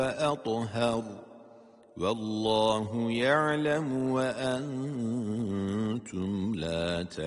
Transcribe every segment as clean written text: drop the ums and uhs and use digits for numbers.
وأطهر والله يعلم وأنتم لا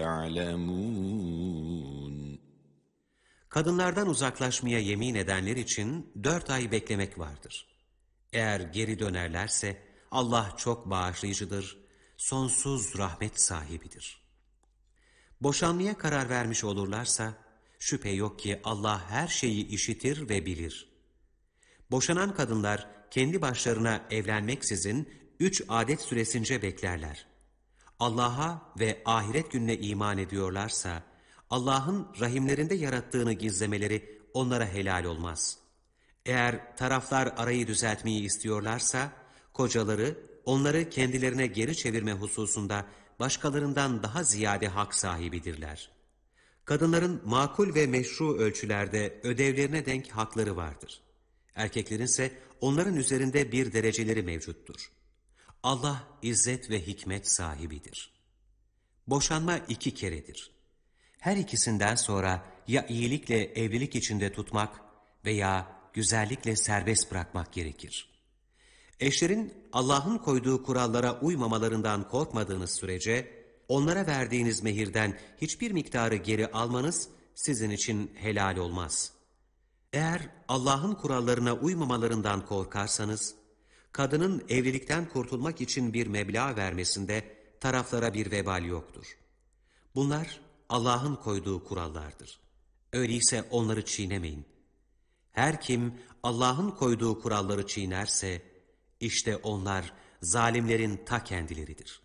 تعلمون. Kadınlardan uzaklaşmaya yemin edenler için 4 ay beklemek vardır. Eğer geri dönerlerse Allah çok bağışlayıcıdır, sonsuz rahmet sahibidir. Boşanmaya karar vermiş olurlarsa şüphe yok ki Allah her şeyi işitir ve bilir. Boşanan kadınlar kendi başlarına evlenmeksizin 3 adet süresince beklerler. Allah'a ve ahiret gününe iman ediyorlarsa, Allah'ın rahimlerinde yarattığını gizlemeleri onlara helal olmaz. Eğer taraflar arayı düzeltmeyi istiyorlarsa, kocaları onları kendilerine geri çevirme hususunda başkalarından daha ziyade hak sahibidirler. Kadınların makul ve meşru ölçülerde ödevlerine denk hakları vardır. Erkeklerin ise onların üzerinde bir dereceleri mevcuttur. Allah izzet ve hikmet sahibidir. Boşanma 2 keredir. Her ikisinden sonra ya iyilikle evlilik içinde tutmak veya güzellikle serbest bırakmak gerekir. Eşlerin Allah'ın koyduğu kurallara uymamalarından korkmadığınız sürece, onlara verdiğiniz mehirden hiçbir miktarı geri almanız sizin için helal olmaz. Eğer Allah'ın kurallarına uymamalarından korkarsanız, kadının evlilikten kurtulmak için bir meblağ vermesinde taraflara bir vebal yoktur. Bunlar Allah'ın koyduğu kurallardır. Öyleyse onları çiğnemeyin. Her kim Allah'ın koyduğu kuralları çiğnerse, işte onlar zalimlerin ta kendileridir.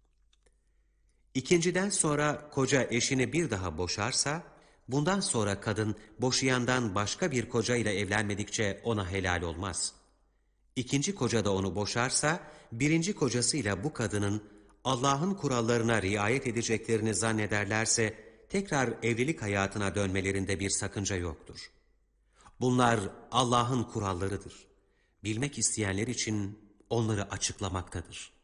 İkinciden sonra koca eşini bir daha boşarsa, bundan sonra kadın boşayandan başka bir kocayla evlenmedikçe ona helal olmaz. İkinci koca da onu boşarsa, birinci kocasıyla bu kadının Allah'ın kurallarına riayet edeceklerini zannederlerse, tekrar evlilik hayatına dönmelerinde bir sakınca yoktur. Bunlar Allah'ın kurallarıdır. Bilmek isteyenler için onları açıklamaktadır.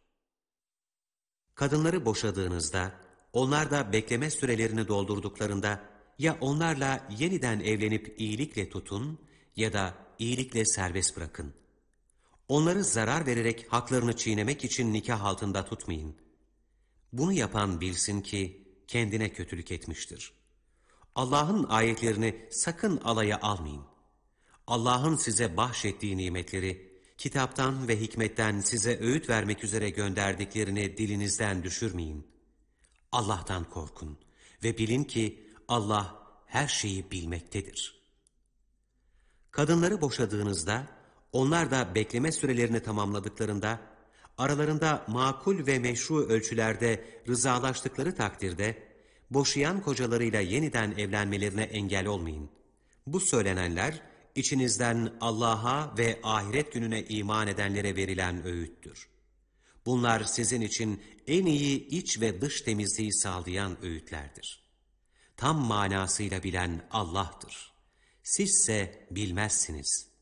Kadınları boşadığınızda, onlar da bekleme sürelerini doldurduklarında, ya onlarla yeniden evlenip iyilikle tutun ya da iyilikle serbest bırakın. Onları zarar vererek haklarını çiğnemek için nikah altında tutmayın. Bunu yapan bilsin ki kendine kötülük etmiştir. Allah'ın ayetlerini sakın alaya almayın. Allah'ın size bahşettiği nimetleri, kitaptan ve hikmetten size öğüt vermek üzere gönderdiklerini dilinizden düşürmeyin. Allah'tan korkun ve bilin ki Allah her şeyi bilmektedir. Kadınları boşadığınızda, onlar da bekleme sürelerini tamamladıklarında, aralarında makul ve meşru ölçülerde rızalaştıkları takdirde, boşayan kocalarıyla yeniden evlenmelerine engel olmayın. Bu söylenenler, içinizden Allah'a ve ahiret gününe iman edenlere verilen öğüttür. Bunlar sizin için en iyi iç ve dış temizliği sağlayan öğütlerdir. Tam manasıyla bilen Allah'tır. Sizse bilmezsiniz.